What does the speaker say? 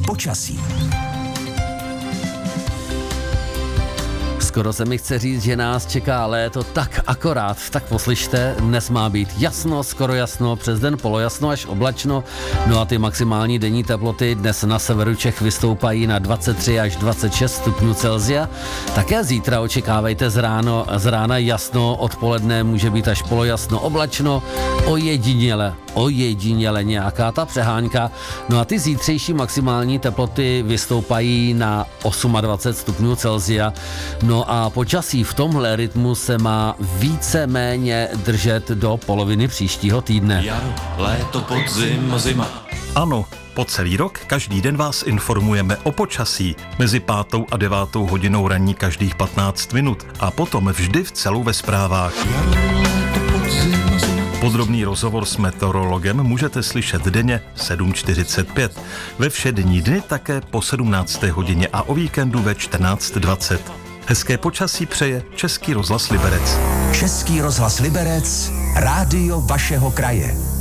Počasí. Skoro se mi chce říct, že nás čeká léto tak akorát, tak poslyšte, dnes má být jasno, skoro jasno, přes den polojasno až oblačno, no a ty maximální denní teploty dnes na severu Čech vystoupají na 23 až 26 stupňů Celsia. Také zítra očekávejte z rána jasno, odpoledne může být až polojasno, oblačno, ojediněle nějaká ta přehánka, no a ty zítřejší maximální teploty vystoupají na 28 stupňů Celsia, no a počasí v tomhle rytmu se má víceméně držet do poloviny příštího týdne. Jaro, léto, podzim, zima. Ano, po celý rok každý den vás informujeme o počasí. Mezi 5. a 9. hodinou ranní každých 15 minut a potom vždy v celu ve zprávách. Jaro, léto, podzim, zima. Podrobný rozhovor s meteorologem můžete slyšet denně 7:45. Ve všední dny také po 17. hodině a o víkendu ve 14:20. Hezké počasí přeje Český rozhlas Liberec. Český rozhlas Liberec, rádio vašeho kraje.